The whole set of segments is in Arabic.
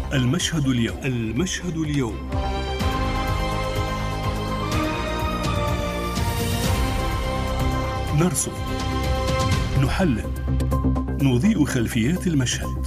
المشهد اليوم. نرصد، نحلل، نضيء خلفيات المشهد.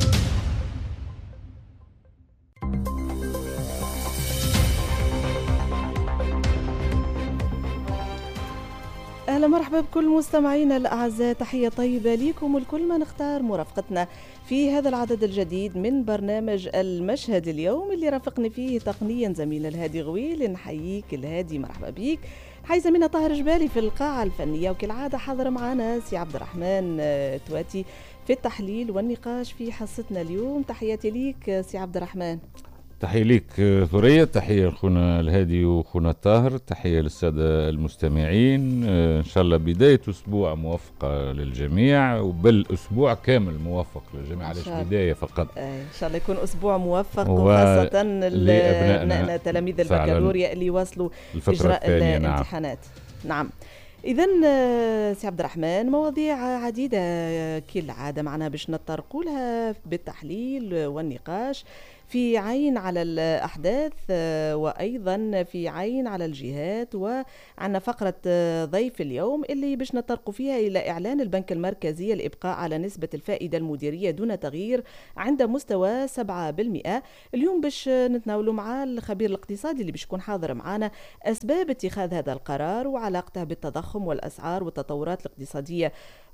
أهلا مرحبا بكل مستمعينا الأعزاء، تحية طيبة ليكم الكل ما نختار مرافقتنا في هذا العدد الجديد من برنامج المشهد اليوم اللي رافقني فيه تقنيا زميلنا الهادي غويل. نحييك الهادي، مرحبا بيك. حي زميلنا طاهر جبالي في القاعة الفنية، وكالعادة حاضر معنا سي عبد الرحمن تواتي في التحليل والنقاش في حصتنا اليوم. تحياتي ليك سي عبد الرحمن. تحية ليك ثريا، تحية لخونا الهادي وخونا الطاهر، تحية للسادة المستمعين. إن شاء الله بداية أسبوع موفقة للجميع، وبل أسبوع كامل موفق للجميع، علاش بداية فقط. إن شاء الله يكون أسبوع موفق، وخاصة لأبنائنا تلاميذ البكالوريا اللي واصلوا إجراء الامتحانات. نعم. إذن سي عبد الرحمن، مواضيع عديدة كالعادة معنا باش نتطرقوا لها بالتحليل والنقاش، في عين على الأحداث وأيضا في عين على الجهات. وعنا فقرة ضيف اليوم اللي باش نتطرقوا فيها إلى إعلان البنك المركزي الإبقاء على نسبة الفائدة المديرية دون تغيير عند مستوى 7%. اليوم باش نتناولوا مع الخبير الاقتصادي اللي باش يكون حاضر معنا أسباب اتخاذ هذا القرار وعلاقته بالتضخم والأسعار والتطورات الاقتصادية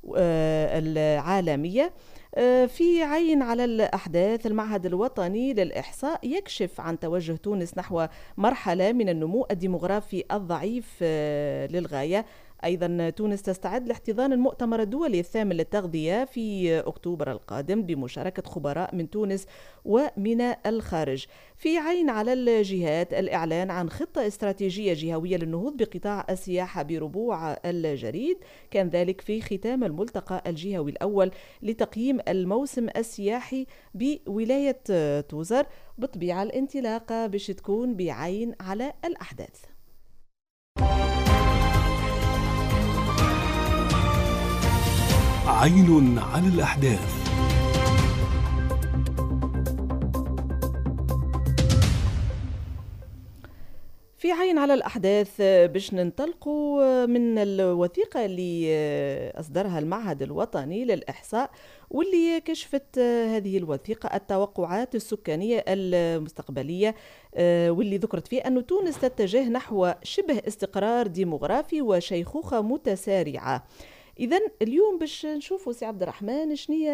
العالمية. في عين على الأحداث، المعهد الوطني للإحصاء يكشف عن توجه تونس نحو مرحلة من النمو الديمغرافي الضعيف للغاية. أيضا تونس تستعد لاحتضان المؤتمر الدولي الثامن للتغذية في أكتوبر القادم بمشاركة خبراء من تونس ومن الخارج. في عين على الجهات، الإعلان عن خطة استراتيجية جهوية للنهوض بقطاع السياحة بربوع الجريد، كان ذلك في ختام الملتقى الجهوي الأول لتقييم الموسم السياحي بولاية توزر. بطبيعة الانطلاقة باش تكون بعين على الأحداث. عين على الأحداث. في عين على الأحداث باش ننطلقوا من الوثيقة اللي أصدرها المعهد الوطني للإحصاء، واللي كشفت هذه الوثيقة التوقعات السكانية المستقبلية، واللي ذكرت فيه أن تونس تتجه نحو شبه استقرار ديمغرافي وشيخوخة متسارعة. إذن اليوم باش نشوفوا سي عبد الرحمن شنية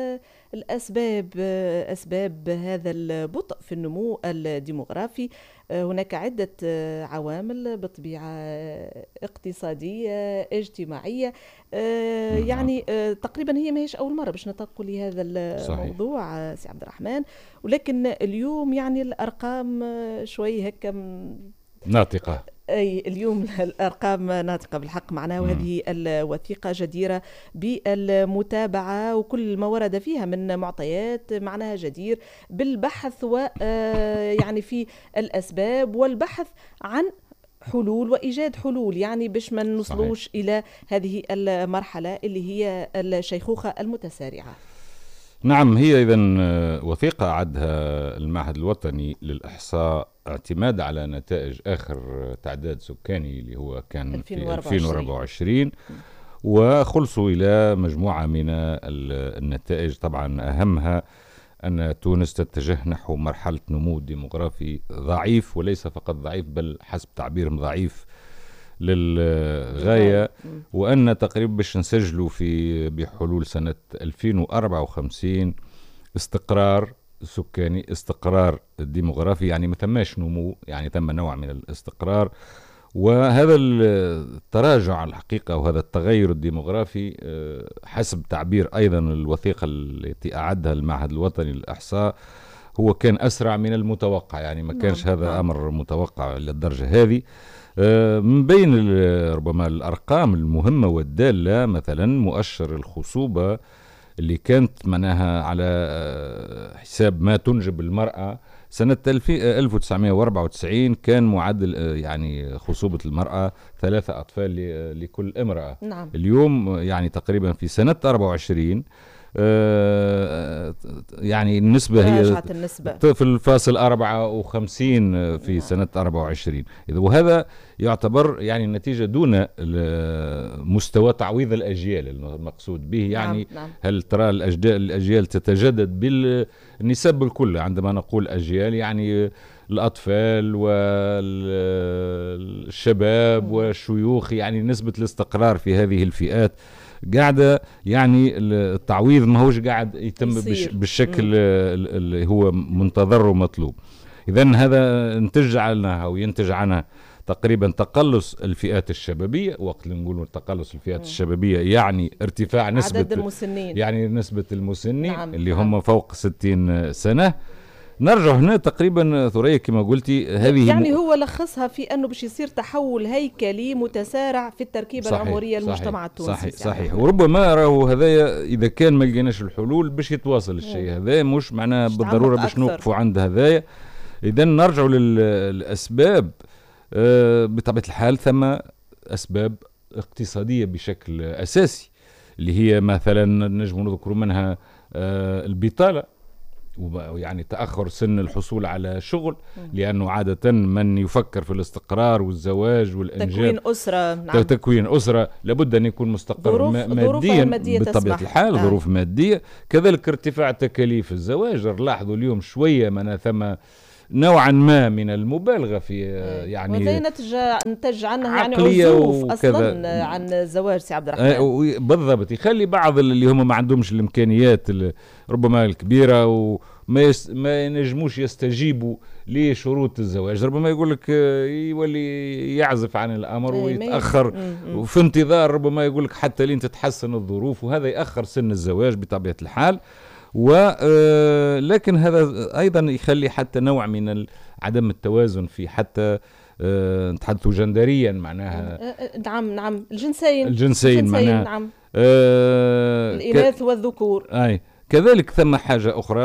أسباب هذا البطء في النمو الديمغرافي. هناك عدة عوامل بالطبيعة، اقتصادية، اجتماعية. يعني تقريبا هي ما هيش أول مرة باش نطرقوا لهذا الموضوع سي عبد الرحمن، ولكن اليوم يعني الأرقام شوي هكا ناطقة. أي اليوم الأرقام ناطقة بالحق معناها، وهذه الوثيقة جديرة بالمتابعة، وكل ما ورد فيها من معطيات معناها جدير بالبحث ويعني في الأسباب والبحث عن حلول وإيجاد حلول، يعني باش ما نوصلوش إلى هذه المرحلة اللي هي الشيخوخة المتسارعة. نعم، هي إذن وثيقة أعدها المعهد الوطني للإحصاء اعتماد على نتائج آخر تعداد سكاني اللي هو كان في 2024، وخلصوا إلى مجموعة من النتائج. طبعا أهمها أن تونس تتجه نحو مرحلة نمو ديمغرافي ضعيف، وليس فقط ضعيف بل حسب تعبيرهم ضعيف للغاية، وأن تقريبا باش نسجلوا بحلول سنة 2054 استقرار سكاني، استقرار ديمغرافي، يعني ما ثماش نمو، يعني ثم نوع من الاستقرار. وهذا التراجع الحقيقة وهذا التغير الديمغرافي حسب تعبير أيضا الوثيقة التي أعدها المعهد الوطني للإحصاء هو كان أسرع من المتوقع، يعني ما كانش هذا أمر متوقع للدرجة هذه. من بين ربما الأرقام المهمة والدالة مثلا مؤشر الخصوبة اللي كانت معناها على حساب ما تنجب المرأة سنة 1994 كان معدل يعني خصوبة المرأة 3 أطفال لكل امرأة. نعم. اليوم يعني تقريبا في سنة 24 يعني النسبة هي 54 في سنة 24. وهذا يعتبر يعني النتيجة دون مستوى تعويض الأجيال المقصود به. يعني هل ترى الأجيال تتجدد بالنسب الكل؟ عندما نقول أجيال يعني الأطفال والشباب والشيوخ، يعني نسبة الاستقرار في هذه الفئات قاعدة، يعني التعويض ما هوش قاعد يتم بالشكل اللي هو منتظر ومطلوب. إذن هذا ينتج عنها تقريبا تقلص الفئات الشبابية. وقت اللي نقول تقلص الفئات الشبابية يعني ارتفاع نسبة عدد المسنين، يعني نسبة المسنين اللي هم فوق 60 سنة. نرجع هنا تقريبا ثريا كما قلتي هذه يعني هو لخصها في أنه باش يصير تحول هيكلي متسارع في التركيبة العمرية للمجتمع التونسي. صحيح. وربما راهو هذايا إذا كان ما لقيناش الحلول باش يتواصل الشيء هذا، مش معناه بالضرورة باش نوقفوا عند هذايا. إذا نرجعوا للأسباب. بطبيعة الحال ثم أسباب اقتصادية بشكل أساسي، اللي هي مثلا نجم نذكر منها البطالة، ويعني تأخر سن الحصول على شغل، لأنه عادة من يفكر في الاستقرار والزواج والإنجاب تكوين أسرة لابد أن يكون مستقر ماديا بطبيعة الحال، ظروف مادية. كذلك ارتفاع تكاليف الزواج. لاحظوا اليوم شوية من ثم نوعا ما من المبالغة في يعني وهذا نتج عنه يعني عزوف أصلا عن الزواج سي عبد الرحمن. بالضبط. يخلي بعض اللي هم ما عندهمش الإمكانيات ربما الكبيرة وما ينجموش يستجيبوا لشروط الزواج، ربما يقول لك يولي يعزف عن الأمر ويتأخر وفي انتظار ربما يقول لك حتى لين تتحسن الظروف، وهذا يأخر سن الزواج بطبيعة الحال. ولكن هذا أيضا يخلي حتى نوع من عدم التوازن في حتى نتحدثوا جندريا معناها. نعم الجنسين معناها نعم. الإناث والذكور. كذلك ثم حاجة أخرى،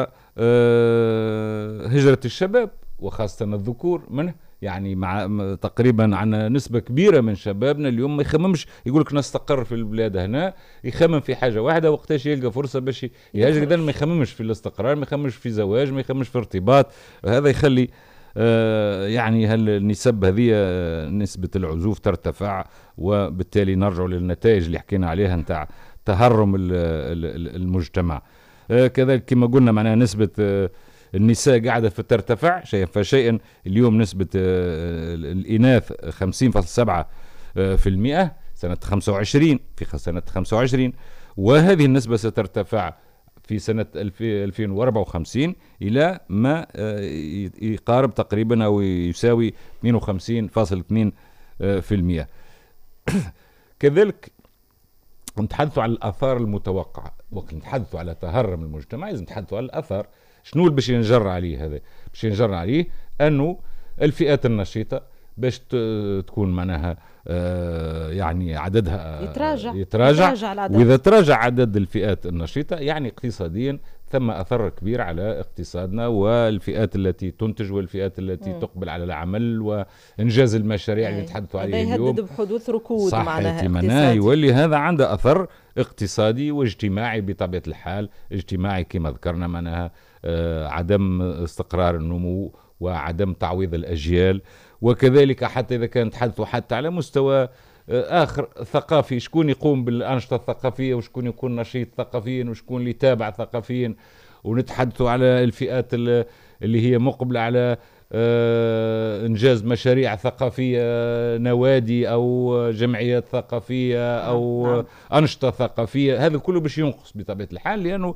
هجرة الشباب وخاصة الذكور منه. يعني مع تقريبا عنا نسبة كبيرة من شبابنا اليوم ما يخممش يقول لك نستقر في البلاد هنا، يخمم في حاجة واحدة وقتاش يلقى فرصة باش يهاجر. إذن ما يخممش في الاستقرار، ما يخممش في زواج، ما يخممش في ارتباط. هذا يخلي يعني النسب هذه نسبة العزوف ترتفع، وبالتالي نرجع للنتائج اللي حكينا عليها نتاع تهرم المجتمع. كذلك كما قلنا معناها نسبة النساء قاعدة ترتفع شيئا فشيئا. اليوم نسبة الإناث 50.7% سنة 25 في سنة 25، وهذه النسبة سترتفع في سنة 2054 إلى ما يقارب تقريبا أو يساوي 52.2%. كذلك نتحدثوا على الآثار المتوقعة. وقت نتحدثوا على تهرم المجتمع لازم نتحدثوا على الأثر. شنو اللي باش ينجر عليه؟ هذا باش ينجر عليه أنه الفئات النشيطة باش تكون معناها يعني عددها يتراجع وإذا تراجع عدد الفئات النشيطة يعني اقتصاديا ثم أثر كبير على اقتصادنا والفئات التي تنتج والفئات التي تقبل على العمل وإنجاز المشاريع اللي نتحدثوا عليها اليوم. يهدد بحدوث ركود معناها يولي هذا عنده أثر اقتصادي واجتماعي بطبيعة الحال. اجتماعي كما ذكرنا معناها عدم استقرار النمو وعدم تعويض الأجيال، وكذلك حتى إذا كان نتحدثوا حتى على مستوى آخر ثقافي، شكون يقوم بالأنشطة الثقافية وشكون يكون نشيط ثقافيا وشكون اللي يتابع ثقافيا. ونتحدثوا على الفئات اللي هي مقبلة على إنجاز مشاريع ثقافية، نوادي أو جمعيات ثقافية أو أنشطة ثقافية. هذا كله باش ينقص بطبيعة الحال، لأنه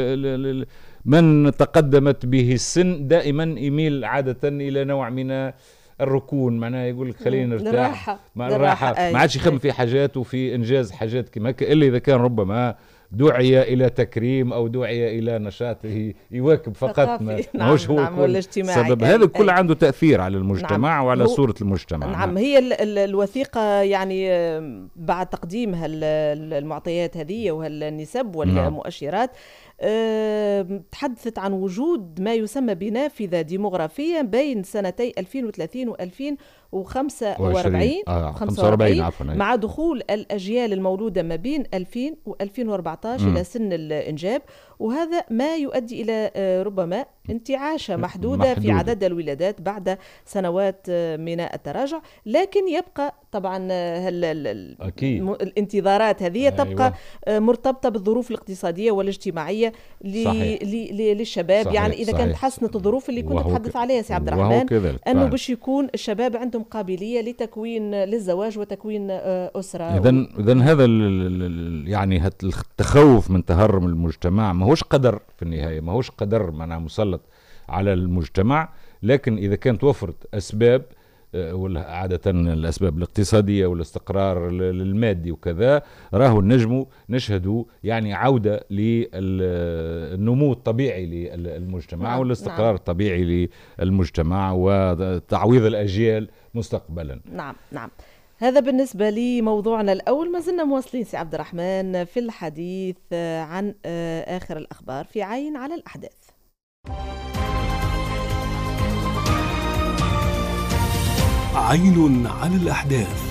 من تقدمت به السن دائما يميل عادة إلى نوع من الركون، معناه يقول لك خلينا نرتاح الراحة ما عادش يخمم في حاجات وفي إنجاز حاجات كما هكا، إلا إذا كان ربما دعي إلى تكريم أو دعي إلى نشاط يواكب فقط ما هوش هو السبب. هذا كل عنده تأثير على المجتمع وعلى صورة المجتمع. نعم هي الوثيقة يعني بعد تقديمها المعطيات هذه وهالنسب والمؤشرات تحدثت عن وجود ما يسمى بنافذة ديموغرافية بين سنتي 2030 و مع دخول الأجيال المولودة ما بين 2000 و2014 إلى سن الإنجاب، وهذا ما يؤدي إلى ربما انتعاشة محدودة في عدد الولادات بعد سنوات من التراجع. لكن يبقى طبعا الانتظارات هذه تبقى مرتبطة بالظروف الاقتصادية والاجتماعية للشباب. صحيح. يعني إذا كانت حسنت الظروف اللي كنت تحدث عليها سي عبد الرحمن، أنه باش يكون الشباب عندهم قابلية للزواج وتكوين أسرة. إذن هذا يعني التخوف من تهرم المجتمع ماهوش قدر في النهاية، ماهوش قدر معناها مسلط على المجتمع، لكن إذا كانت وفرت أسباب، عادة الأسباب الاقتصادية والاستقرار المادي وكذا، راهو نشهدوا يعني عودة للنمو الطبيعي للمجتمع والاستقرار الطبيعي للمجتمع وتعويض الأجيال مستقبلا. نعم. هذا بالنسبة لموضوعنا الأول. ما زلنا مواصلين سي عبد الرحمن في الحديث عن آخر الأخبار في عين على الأحداث. عين على الأحداث.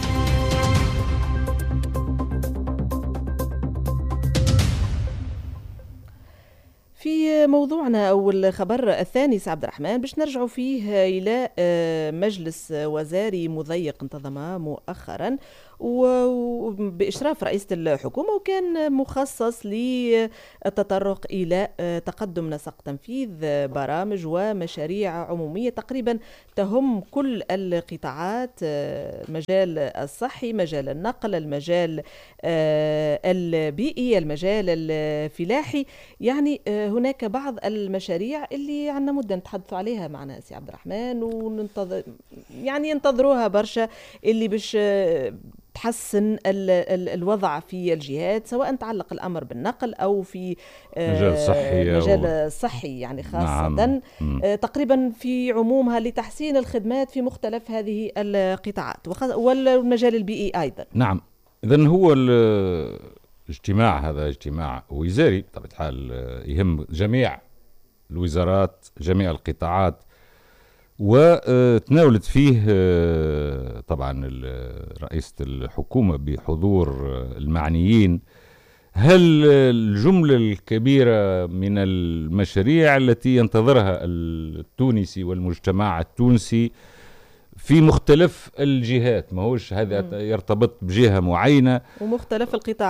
في موضوعنا أو الخبر الثاني سي عبد الرحمن باش نرجعوا فيه إلى مجلس وزاري مضيق انتظم مؤخرا وبإشراف رئيسة الحكومة، وكان مخصص للتطرق إلى تقدم نسق تنفيذ برامج ومشاريع عمومية تقريبا تهم كل القطاعات، المجال الصحي، مجال النقل، المجال البيئي، المجال الفلاحي. يعني هناك بعض المشاريع اللي عندنا مدة نتحدث عليها معنا سي عبد الرحمن، وننتظر يعني ينتظروها برشا، اللي باش تحسن الوضع في الجهات، سواء تعلق الأمر بالنقل أو في مجال الصحي يعني خاصة. نعم. تقريبا في عمومها لتحسين الخدمات في مختلف هذه القطاعات، والمجال البيئي أيضا. نعم. إذن هو الاجتماع هذا اجتماع وزاري بطبيعة الحال، يهم جميع الوزارات جميع القطاعات، وتناولت فيه طبعا رئيسة الحكومة بحضور المعنيين هل الجملة الكبيرة من المشاريع التي ينتظرها التونسي والمجتمع التونسي في مختلف الجهات، ما هوش هذا يرتبط بجهة معينة، ومختلف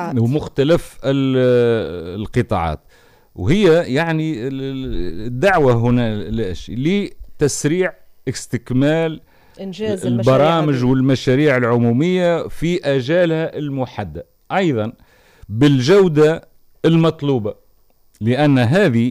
القطاعات. وهي يعني الدعوة هنا لتسريع استكمال إنجاز البرامج والمشاريع العمومية في أجالها المحددة، أيضا بالجودة المطلوبة، لأن هذه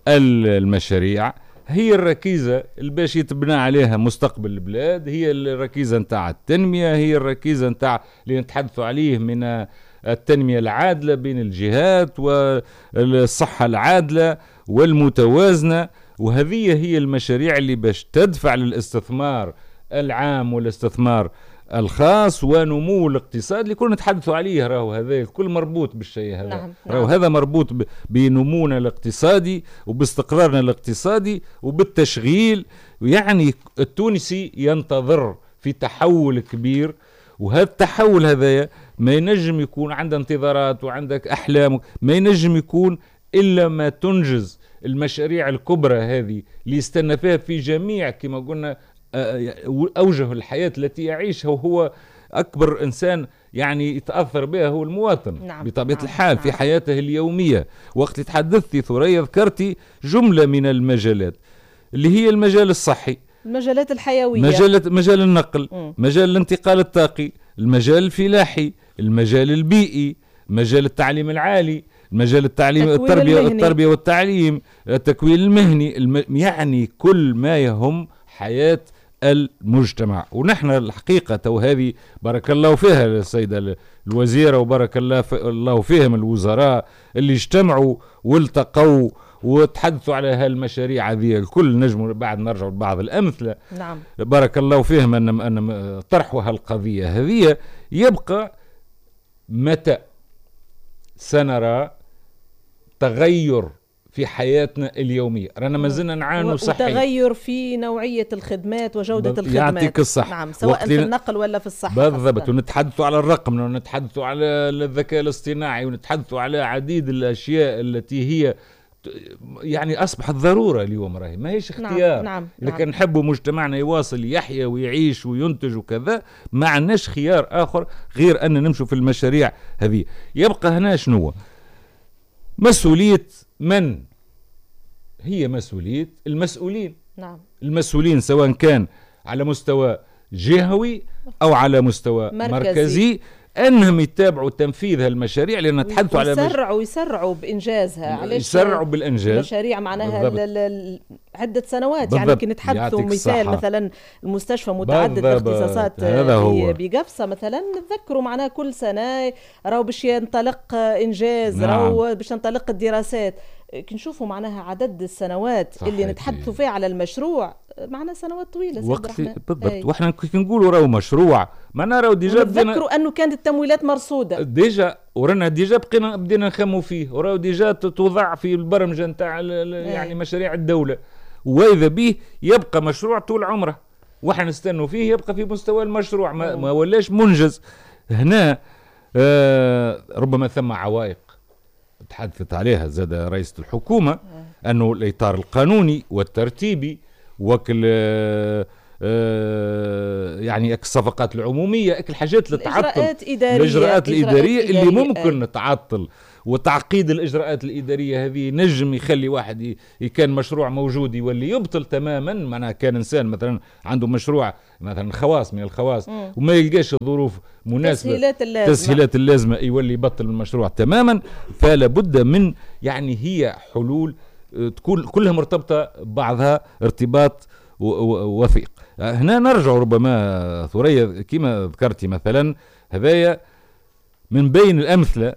المشاريع هي الركيزة اللي باش يتبنى عليها مستقبل البلاد، هي الركيزة نتاع التنمية، هي الركيزة نتاع اللي نتحدثوا عليه من التنمية العادلة بين الجهات والصحة العادلة والمتوازنة. وهذه هي المشاريع اللي باش تدفع للاستثمار العام والاستثمار الخاص ونمو الاقتصاد اللي كنا نتحدثوا عليه. راهو هذا الكل مربوط بالشيء هذا. نعم. راهو هذا مربوط بنمونا الاقتصادي وباستقرارنا الاقتصادي وبالتشغيل. يعني التونسي ينتظر في تحول كبير، وهذا التحول هذا ما ينجم يكون عند انتظارات وعندك أحلام، ما ينجم يكون إلا ما تنجز المشاريع الكبرى هذه اللي يستنى فيها في جميع كما قلنا أوجه الحياة التي يعيشها، وهو أكبر إنسان يعني يتأثر بها هو المواطن. نعم. بطبيعة الحال في حياته اليومية. وقت تحدثتي ثريا ذكرتي جملة من المجالات اللي هي المجال الصحي، المجالات الحيوية، مجال النقل، مجال الانتقال الطاقي، المجال الفلاحي، المجال البيئي، مجال التعليم العالي، مجال التربية والتعليم، التكوين المهني، يعني كل ما يهم حياة المجتمع. ونحن الحقيقة وهذه بارك الله فيها السيدة الوزيرة وبارك الله فيهم الوزراء اللي اجتمعوا والتقوا وتحدثوا على هالمشاريع هذه الكل. نجم بعد نرجع لبعض الأمثلة. نعم. بارك الله فيهم أن طرحوا هالقضية هذه. يبقى متى سنرى تغير في حياتنا اليومية. رانا ما زلنا نعانوا صحيا، وتغير في نوعية الخدمات وجودة الخدمات. يعطيك الصح. نعم، سواء في النقل ولا في الصحة. بالضبط. ونتحدثوا على الرقم، ونتحدثوا على الذكاء الاصطناعي، ونتحدثوا على عديد الأشياء التي هي يعني أصبحت ضرورة اليوم، راهي ما هيش اختيار. نعم. إذا كان نحبوا مجتمعنا يواصل يحيا ويعيش وينتج وكذا، ما عندناش خيار آخر غير أن نمشوا في المشاريع هذه. يبقى هنا شنو مسؤولية من؟ هي مسؤولية المسؤولين. نعم. المسؤولين سواء كان على مستوى جهوي أو على مستوى مركزي أنهم يتابعوا تنفيذ هالمشاريع، لأن نتحدثوا على يسرعوا بإنجازها. يسرعوا بالإنجاز. مشاريع معناها عدة سنوات. يعني كي نتحدثوا مثال مثلا المستشفى متعدد الاختصاصات بقفصة مثلا، نتذكروا معناها كل سنة راهو باش ينطلق إنجاز. راهو باش تنطلق الدراسات. كي نشوفوا معناها عدد السنوات اللي نتحدثوا فيها على المشروع، معنا سنوات طويله وقت بالضبط. واحنا كي نقولوا راهو مشروع، معناها راهو ديجا نتذكروا انه كانت التمويلات مرصوده ديجا، ورانا ديجا بدينا نخموا فيه، وراهو ديجا توضع في البرمجه نتاع يعني مشاريع الدوله. واذا به يبقى مشروع طول عمره، واحنا نستنوا فيه يبقى في مستوى المشروع، ما ولاش منجز. هنا ربما ثم عوائق تحدثت عليها زاد رئيسة الحكومة، أنه الإطار القانوني والترتيبي وكل يعني الصفقات العمومية، الحاجات اللي تعطل، الإجراءات الإدارية اللي ممكن تعطل، وتعقيد الإجراءات الإدارية هذه نجم يخلي واحد كان مشروع موجود يولي يبطل تماما. معناها كان إنسان مثلا عنده مشروع مثلا خواص من الخواص وما يلقاش الظروف مناسبة تسهيلات اللازمة يولي يبطل المشروع تماما. فلا بد من يعني هي حلول تكون كلها مرتبطة ببعضها ارتباط وثيق. هنا نرجع ربما ثريا كما ذكرتي مثلا، هذايا من بين الأمثلة.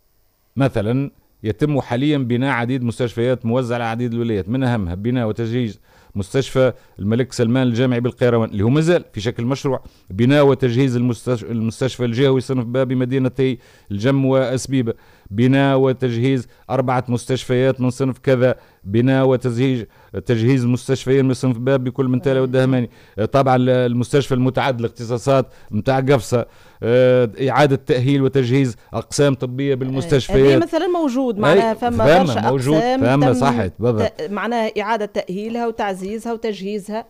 مثلا يتم حاليا بناء عديد مستشفيات موزعة على عديد الولايات، من أهمها بناء وتجهيز مستشفى الملك سلمان الجامعي بالقيروان اللي هو مازال في شكل مشروع، بناء وتجهيز المستشفى الجهوي صنف باب بمدينتي الجم وأسبيبة، بناء وتجهيز 4 مستشفيات من صنف كذا، بناء وتجهيز مستشفيين من صنف باب بكل من تالي والدهماني. طبعا المستشفى المتعدد الاختصاصات متاع قفصة، إعادة تأهيل وتجهيز أقسام طبية بالمستشفيات. هذه مثلا موجود معناها فما برشا أقسام فما صحت معناها إعادة تأهيلها وتعزيزها وتجهيزها.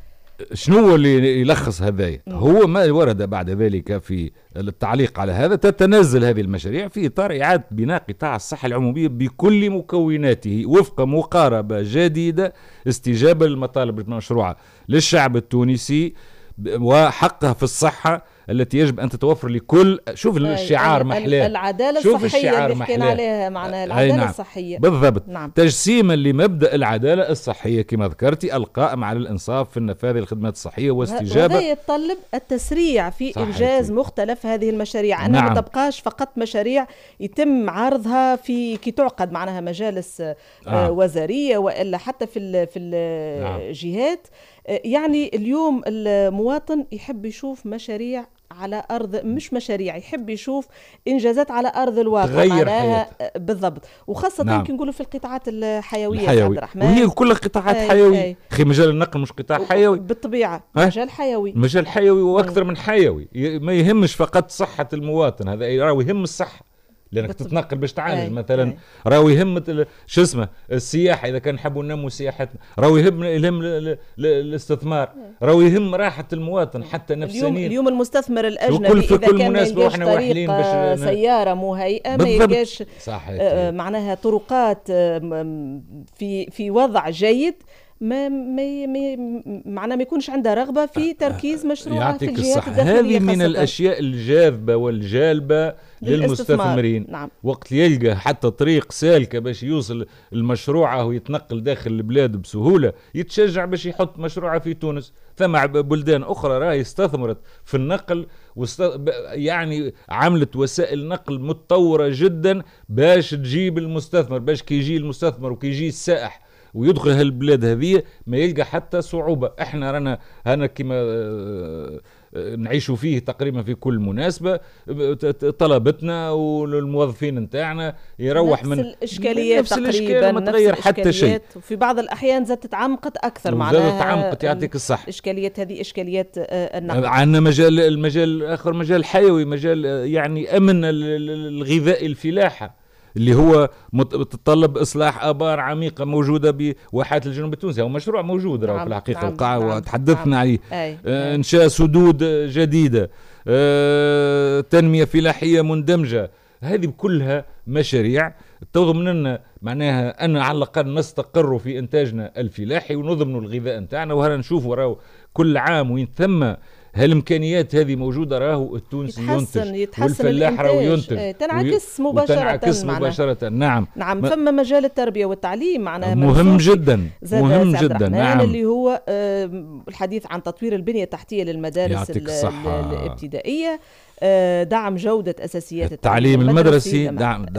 شنو اللي يلخص هذايا؟ هو ما ورد بعد ذلك في التعليق على هذا. تتنزل هذه المشاريع في إطار إعادة بناء قطاع الصحة العمومية بكل مكوناته وفق مقاربة جديدة استجابة للمطالب المشروعة للشعب التونسي وحقها في الصحة التي يجب أن تتوفر لكل. شوف الشعار محلاه، العدالة الصحية اللي حكينا عليها معناها العدالة نعم. الصحية بالضبط. نعم. تجسيما لمبدأ العدالة الصحية كما ذكرتي، القائم على الإنصاف في النفاذ الخدمات الصحية واستجابة. وهذا يتطلب التسريع في إنجاز مختلف هذه المشاريع، أنها ما تبقاش فقط مشاريع يتم عرضها في كي تعقد معناها مجالس وزارية وإلا حتى في الجهات. يعني اليوم المواطن يحب يشوف مشاريع على أرض، مش مشاريع، يحب يشوف إنجازات على أرض الواقع تغير حياته. بالضبط. وخاصة نعم. يمكن نقولوا في القطاعات الحيوية عبد الرحمن، وهي كلها قطاعات حيوية. أخي مجال النقل مش قطاع حيوي بالطبيعة، مجال حيوي، مجال حيوي وأكثر من حيوي. ما يهمش فقط صحة المواطن، هذا راهو يهم الصحة لأنك تتنقل باش تعالج مثلا. راهو يهم شو اسمه السياحة، إذا كان نحبوا ننمو سياحتنا، راهو يهم الاستثمار، راهو يهم راحة المواطن حتى نفسانيا. اليوم المستثمر الأجنبي إذا كان ما يلقاش طريق سيارة مهيئة، ما يلقاش معناها طرقات في وضع جيد، معناه ما يكونش عندها رغبة في تركيز مشروع في الجهات الداخلية. هذه من الأشياء الجاذبة والجالبة للمستثمرين. نعم. وقت يلقى حتى طريق سالكة باش يوصل المشروع ويتنقل داخل البلاد بسهولة، يتشجع باش يحط مشروعه في تونس. ثم بلدان أخرى راهي استثمرت في النقل يعني عملت وسائل نقل متطورة جدا باش تجيب المستثمر، باش كي يجي المستثمر وكي يجي السائح ويدخل هالبلاد هذه ما يلقى حتى صعوبة. احنا رانا كما نعيشوا فيه تقريبا في كل مناسبة. طلبتنا والموظفين نتاعنا يروح نفس من الإشكاليات نفس الإشكال ما تغير حتى شيء، وفي بعض الأحيان زادت تتعمقت أكثر. معناها تعمقت، يعطيك الصح. الإشكاليات هذه إشكاليات النقل. عندنا المجال آخر، مجال حيوي، مجال يعني أمن الغذائي، الفلاحة اللي هو تتطلب إصلاح آبار عميقة موجودة بواحات الجنوب التونسي. هو مشروع موجود في الحقيقة القاعة وتحدثنا عليه. إنشاء سدود جديدة، تنمية فلاحية مندمجة، هذه كلها مشاريع تضمن لنا معناها أن على الأقل نستقر في إنتاجنا الفلاحي ونضمن الغذاء نتاعنا. وهنا نشوف راهو كل عام وين ثم هالإمكانيات هذه موجودة، راهو التونسي ينتج والفلاح راهو ينتج، تنعكس مباشرة. نعم فما مجال التربية والتعليم معناها مهم جدا. نعم. اللي هو الحديث عن تطوير البنية التحتية للمدارس الابتدائية، دعم جودة أساسيات التعليم المدرسي.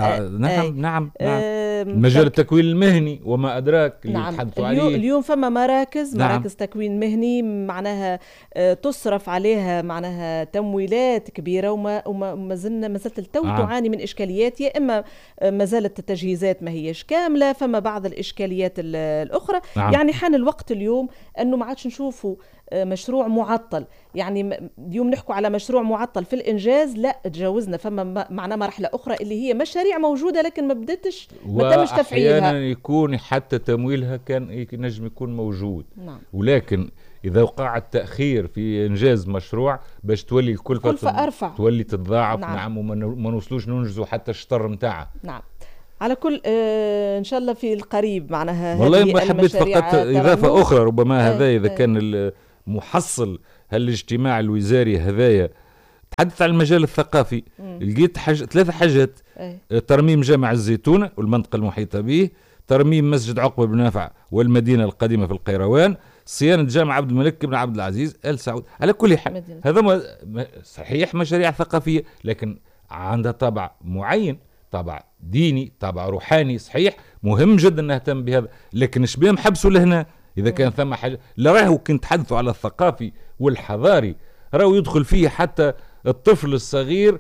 نعم. مجال التكوين المهني وما أدراك اللي يتحدثوا عليه. اليوم فما مراكز تكوين مهني معناها تصرف عليها معناها تمويلات كبيرة، وما زلت التو تعاني من إشكاليات. يا إما ما زالت التجهيزات ما هيش كاملة، فما بعض الإشكاليات الأخرى. يعني حان الوقت اليوم أنه ما عادش نشوفوا مشروع معطل. يعني اليوم نحكوا على مشروع معطل في الإنجاز، لا تجاوزنا، فما معنا مرحلة أخرى اللي هي مشاريع موجودة لكن ما تمش تفعيلها. وأحيانا يكون حتى تمويلها كان ينجم يكون موجود. نعم. ولكن إذا وقع التأخير في إنجاز مشروع باش تولي الكلفة أرفع، تولي تتضاعف. نعم. وما نوصلوش ننجزوا حتى الشطر متاعها. نعم. على كل إن شاء الله في القريب معناها. والله ما حبيت فقط إضافة أخرى ربما هذا إذا كان محصل هالاجتماع الوزاري هذايا تحدث عن المجال الثقافي. لقيت ثلاثة حاجات: ترميم جامع الزيتونة والمنطقة المحيطة به، ترميم مسجد عقبة بن نافع والمدينة القديمة في القيروان، صيانة جامع عبد الملك بن عبد العزيز آل سعود. على كل حال هذا صحيح مشاريع ثقافية، لكن عندها طابع معين، طابع ديني، طابع روحاني. صحيح مهم جدا نهتم بهذا، لكن ايش بهم حبسوا لهنا؟ إذا كان ثم حاجة لا راهو كنت تحدثوا على الثقافي والحضاري، راهو يدخل فيه حتى الطفل الصغير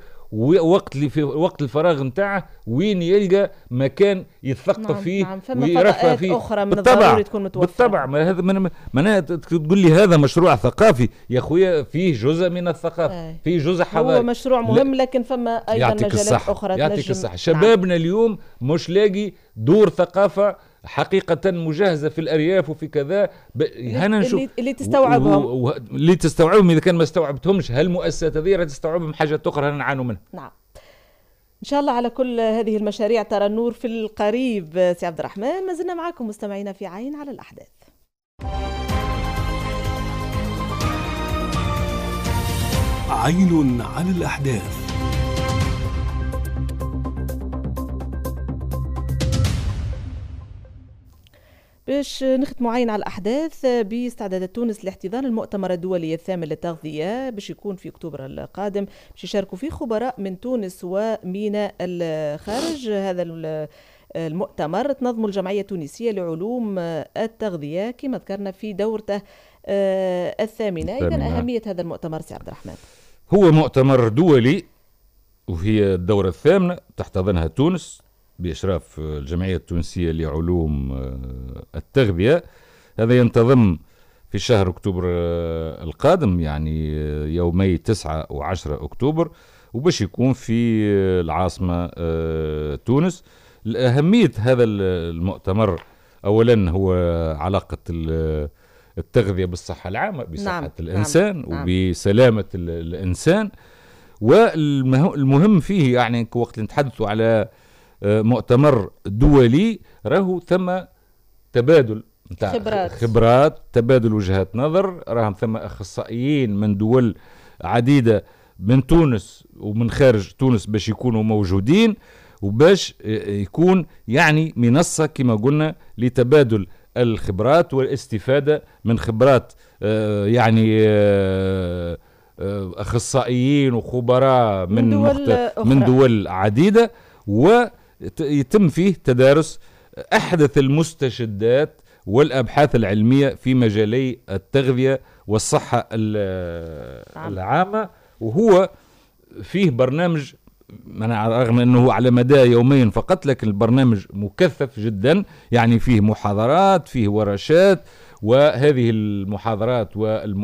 في وقت الفراغ نتاعه وين يلقى مكان يتثقف فيه ويرفع فيه. أخرى من الضروري تكون متوفرة. بالطبع. ما تقول لي هذا مشروع ثقافي يا خويا، فيه جزء من الثقافة، فيه جزء حضاري. هو مشروع مهم لكن فما أيضا مجالات أخرى. يعطيك الصحة. شبابنا اليوم مش لاقي دور ثقافة حقيقة مجهزة في الأرياف وفي كذا. هنا نشوف اللي تستوعبهم اللي تستوعبهم. إذا كان ما استوعبتهمش هالمؤسسات هذه تستوعبهم حاجة أخرى نعانوا منها. نعم إن شاء الله. على كل هذه المشاريع ترى النور في القريب. سي عبد الرحمن، ما زلنا معكم مستمعينا في عين على الأحداث. عين على الأحداث. باش نختموا عين على الأحداث باستعدادات تونس لاحتضان المؤتمر الدولي الثامن للتغذية، باش يكون في أكتوبر القادم، باش يشاركوا فيه خبراء من تونس وميناء الخارج. هذا المؤتمر تنظم الجمعية التونسية لعلوم التغذية كما ذكرنا في دورته الثامنة. إذن أهمية هذا المؤتمر سي عبد الرحمن؟ هو مؤتمر دولي وهي الدورة الثامنة تحتضنها تونس بإشراف الجمعية التونسية لعلوم التغذية. هذا ينتظم في شهر أكتوبر القادم، يعني يومي 9 و10 أكتوبر، وباش يكون في العاصمة تونس. أهمية هذا المؤتمر أولا هو علاقة التغذية بالصحة العامة، بصحة الإنسان وبسلامة الإنسان. والمهم فيه يعني وقت نتحدثوا على مؤتمر دولي راهو ثم تبادل خبرات، تبادل وجهات نظر. راهم ثم أخصائيين من دول عديدة من تونس ومن خارج تونس باش يكونوا موجودين، وباش يكون يعني منصة كما قلنا لتبادل الخبرات والاستفادة من خبرات يعني أخصائيين وخبراء من دول عديدة، ويتم فيه تدارس أحدث المستجدات والأبحاث العلمية في مجالي التغذية والصحة العامة. وهو فيه برنامج رغم أنه على مدى يومين فقط، لكن البرنامج مكثف جدا، يعني فيه محاضرات، فيه ورشات، وهذه المحاضرات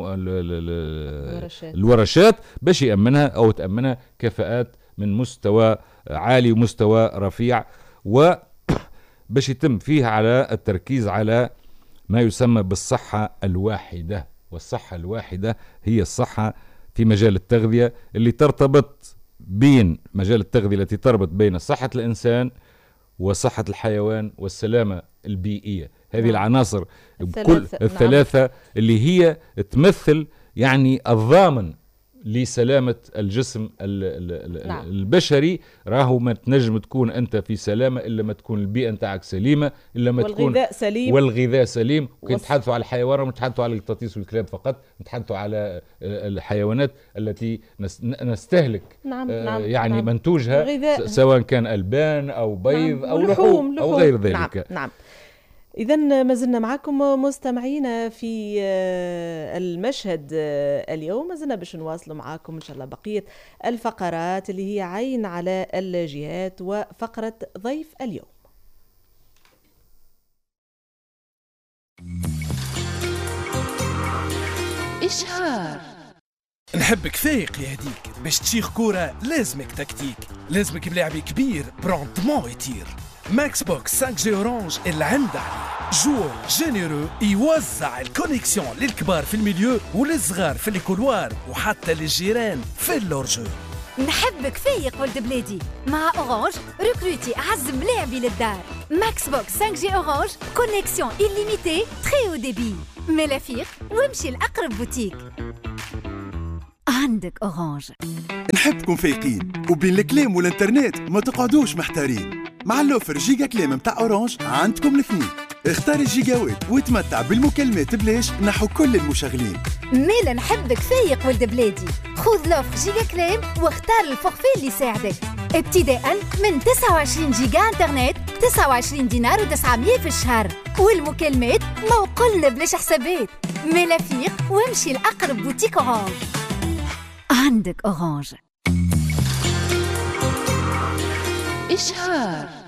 والورشات باش يأمنها أو تأمنها كفاءات من مستوى عالي ومستوى رفيع، وباش يتم فيها على التركيز على ما يسمى بالصحة الواحدة. والصحة الواحدة هي الصحة في مجال التغذية اللي ترتبط بين مجال التغذية التي تربط بين صحة الإنسان وصحة الحيوان والسلامة البيئية. هذه العناصر الثلاثة اللي هي تمثل يعني الضامن لسلامة الجسم البشري. راهو ما تنجم تكون أنت في سلامة إلا ما تكون البيئة نتاعك سليمة، إلا ما تكون والغذاء سليم. وكي نتحدثوا على الحيوان ونتحدثوا على القطاطيس والكلاب فقط، نتحدثوا على الحيوانات التي نستهلك يعني منتوجها، سواء كان ألبان أو بيض أو لحوم أو غير ذلك. نعم. إذن ما زلنا معكم مستمعين في المشهد اليوم، ما زلنا باش نواصلوا معكم إن شاء الله بقية الفقرات اللي هي عين على الجهات وفقرة ضيف اليوم. إشهار. نحبك فايق يا هديك، باش تشيخ كورة لازمك تكتيك، لازمك بلاعبي كبير برونتمون يطير. ماكس بوكس 5G أورانج اللي عنده جوو جينيرو يوزع الكونيكسيون للكبار في الميليو وللصغار في الكولوار وحتى للجيران في اللورجو. نحبك فايق ولد بلادي، مع أورانج ريكروتي أعز ملاعبي للدار. ماكس بوكس 5G أورانج كونيكسيون إليميتي تري أو ديبي. ملافيق وامشي لأقرب بوتيك. عندك أورانج. نحبكم فايقين وبين الكلام والإنترنت ما تقعدوش محتارين. مع اللوفر جيجا كلام متاع أورانج عندكم الاثنين. اختار الجيجاوات وتمتع بالمكالمات بلاش نحو كل المشغلين. ميلا نحبك فايق ولد بلادي، خذ لوفر جيجا كلام واختار الفورفي اللي يساعدك. ابتداء من 29 جيجا انترنت 29 دينار و900 في الشهر، والمكالمات موقلنا بلاش حسابات. ميلا فيق وامشي لأقرب بوتيك أورانج. عندك أورانج. إشهار.